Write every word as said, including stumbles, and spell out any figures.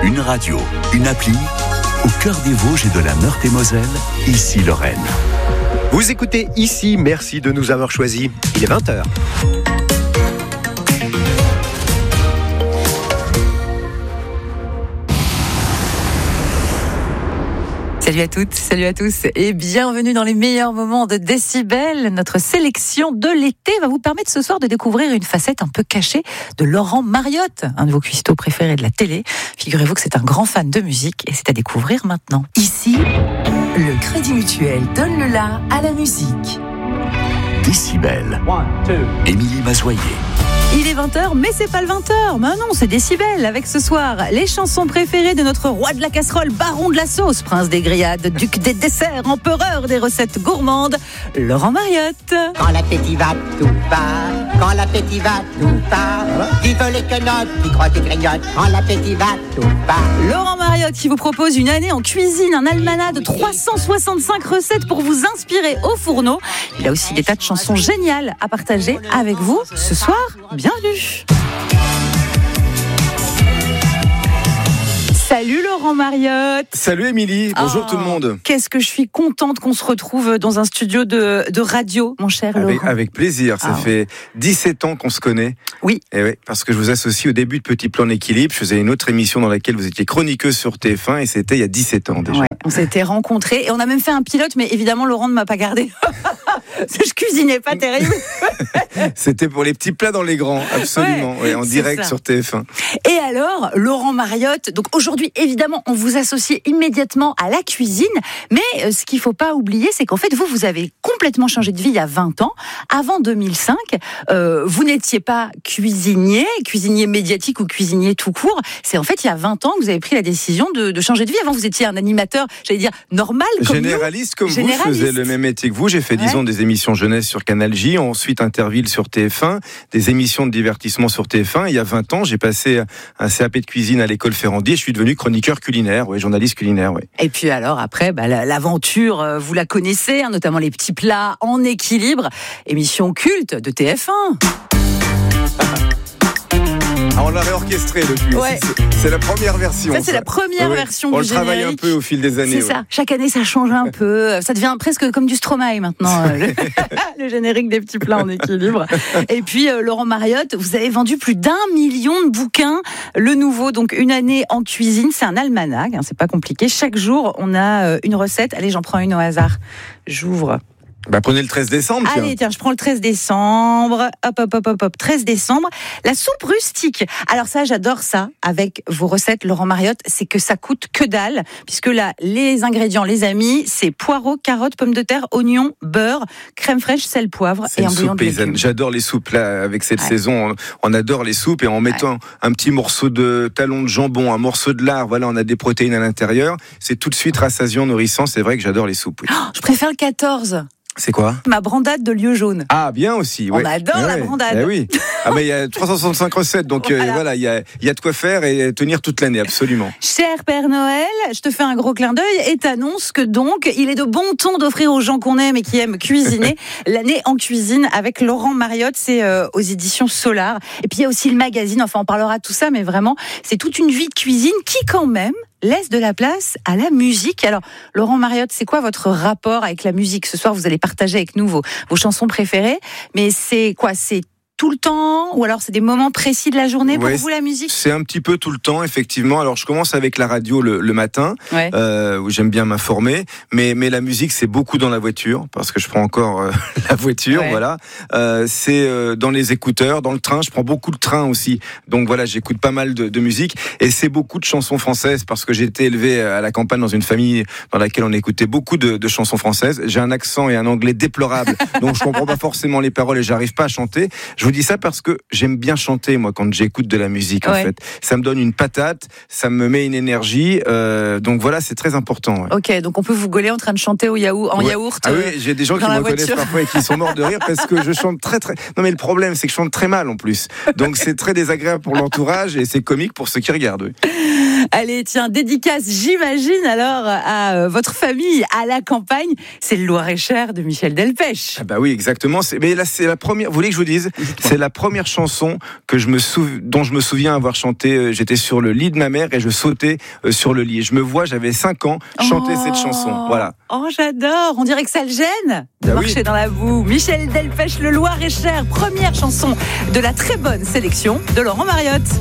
Une radio, une appli, au cœur des Vosges et de la Meurthe-et-Moselle, ici Lorraine. Vous écoutez Ici, merci de nous avoir choisis. Il est vingt heures. Salut à toutes, salut à tous et bienvenue dans les meilleurs moments de Décibel. Notre sélection de l'été va vous permettre ce soir de découvrir une facette un peu cachée de Laurent Mariotte, un de vos cuistots préférés de la télé. Figurez-vous que c'est un grand fan de musique et c'est à découvrir maintenant. Ici, le Crédit Mutuel donne le la à la musique. Décibel. Émilie Mazoyer. Il est vingt heures, mais c'est pas le vingt heures. Mais non, c'est Décibel avec ce soir les chansons préférées de notre roi de la casserole, baron de la sauce, prince des grillades, duc des desserts, empereur des recettes gourmandes, Laurent Mariotte. Quand l'appétit va, tout va. Quand l'appétit va, tout va. Vive les quenottes, qui croient et grignotent. Quand l'appétit va, tout va. Laurent Mariotte qui vous propose une année en cuisine, un almanach de trois cent soixante-cinq recettes pour vous inspirer au fourneau. Il a aussi des tas de chansons géniales à partager avec vous ce soir. Bienvenue. Salut Laurent Mariotte. Salut Émilie, bonjour oh, tout le monde. Qu'est-ce que je suis contente qu'on se retrouve dans un studio de, de radio, mon cher avec, Laurent. Avec plaisir, ça ah, fait ouais. dix-sept ans qu'on se connaît. Oui. Et oui, parce que je vous associe au début de Petit Plan d'Équilibre. Je faisais une autre émission dans laquelle vous étiez chroniqueuse sur T F un et c'était il y a dix-sept ans déjà. Ouais, on s'était rencontrés et on a même fait un pilote, mais évidemment Laurent ne m'a pas gardé. Je cuisinais pas terrible. C'était pour les petits plats dans les grands, absolument, ouais, ouais, en direct ça. Sur T F un. Et alors, Laurent Mariotte, donc aujourd'hui, évidemment, on vous associe immédiatement à la cuisine, mais euh, ce qu'il faut pas oublier, c'est qu'en fait, vous, vous avez complètement changé de vie il y a vingt ans. Avant deux mille cinq, euh, vous n'étiez pas cuisinier, cuisinier médiatique ou cuisinier tout court. C'est en fait, il y a vingt ans que vous avez pris la décision de, de changer de vie. Avant, vous étiez un animateur, j'allais dire, normal comme Généraliste nous. comme Généraliste. Vous, je faisais le même métier que vous. J'ai fait dix ouais. ans des émissions jeunesse sur Canal J, ensuite Interville sur T F un, des émissions de divertissement sur T F un. Il y a vingt ans, j'ai passé un C A P de cuisine à l'école Ferrandi et je suis devenu chroniqueur culinaire, ouais, journaliste culinaire. Ouais. Et puis alors après, bah, l'aventure, vous la connaissez, hein, notamment les petits plats en équilibre, émission culte de T F un. Ah, on l'a réorchestré depuis. Ouais. C'est, c'est la première version. Ça, c'est ça. la première ouais. version on du générique. On le travaille un peu au fil des années. C'est ouais. ça. Chaque année, ça change un peu. Ça devient presque comme du Stromae maintenant, le, le générique des petits plats en équilibre. Et puis, euh, Laurent Mariotte, vous avez vendu plus d'un million de bouquins. Le nouveau, donc une année en cuisine, c'est un almanach. Hein, c'est pas compliqué. Chaque jour, on a euh, une recette. Allez, j'en prends une au hasard. J'ouvre. Bah, prenez le treize décembre. Tiens. Allez, tiens, je prends le treize décembre. Hop, hop, hop, hop, hop. treize décembre. La soupe rustique. Alors ça, j'adore ça avec vos recettes, Laurent Mariotte. C'est que ça coûte que dalle. Puisque là, les ingrédients, les amis, c'est poireaux, carottes, pommes de terre, oignons, beurre, crème fraîche, sel, poivre c'est et un bouillon de légumes. J'adore les soupes. Là, avec cette ouais. saison, on, on adore les soupes. Et en mettant ouais. un petit morceau de talon de jambon, un morceau de lard, voilà, on a des protéines à l'intérieur. C'est tout de suite rassasiant, nourrissant. C'est vrai que j'adore les soupes. Oui. Oh, je préfère le quatorze. C'est quoi ? Ma brandade de lieu jaune. Ah, bien aussi. Ouais. On adore ouais, la brandade. Eh oui. Ah ben il y a trois cent soixante-cinq recettes, donc voilà, il euh, voilà, y a il y a de quoi faire et tenir toute l'année, absolument. Cher Père Noël, je te fais un gros clin d'œil et t'annonce que donc il est de bon ton d'offrir aux gens qu'on aime et qui aiment cuisiner l'année en cuisine avec Laurent Mariotte. C'est euh, aux éditions Solar. Et puis il y a aussi le magazine. Enfin, on parlera de tout ça, mais vraiment, c'est toute une vie de cuisine qui quand même laisse de la place à la musique. Alors, Laurent Mariotte, c'est quoi votre rapport avec la musique ? Ce soir, vous allez partager avec nous vos, vos chansons préférées. Mais c'est quoi ? C'est tout le temps, ou alors c'est des moments précis de la journée pour ouais, vous la musique ? C'est un petit peu tout le temps, effectivement. Alors je commence avec la radio le, le matin, ouais. euh, où j'aime bien m'informer, mais mais la musique c'est beaucoup dans la voiture parce que je prends encore euh, la voiture, ouais. voilà. Euh, c'est euh, dans les écouteurs, dans le train, je prends beaucoup de train aussi. Donc voilà, j'écoute pas mal de, de musique et c'est beaucoup de chansons françaises parce que j'ai été élevé à la campagne dans une famille dans laquelle on écoutait beaucoup de, de chansons françaises. J'ai un accent et un anglais déplorable, donc je comprends pas forcément les paroles et j'arrive pas à chanter. Je Je vous dis ça parce que j'aime bien chanter, moi, quand j'écoute de la musique, ouais. en fait. Ça me donne une patate, ça me met une énergie. Euh, donc voilà, c'est très important. Ouais. Ok, donc on peut vous gauler en train de chanter au yaourt, en ouais. yaourt. Ah oui, j'ai des gens qui me reconnaissent parfois et qui sont morts de rire parce que je chante très très. Non mais le problème, c'est que je chante très mal en plus. Donc c'est très désagréable pour l'entourage et c'est comique pour ceux qui regardent. Oui. Allez, tiens, dédicace, j'imagine alors à euh, votre famille à la campagne. C'est le Loir-et-Cher de Michel Delpech. Ah bah oui, exactement. C'est... Mais là, c'est la première. Vous voulez que je vous dise ? toi. C'est la première chanson que je me sou... dont je me souviens avoir chanté. J'étais sur le lit de ma mère et je sautais sur le lit. Et je me vois, j'avais cinq ans, chanter oh cette chanson. Voilà. Oh, j'adore. On dirait que ça le gêne de bah marcher oui. dans la boue. Michel Delpech, Le Loir-et-Cher, première chanson de la très bonne sélection de Laurent Mariotte.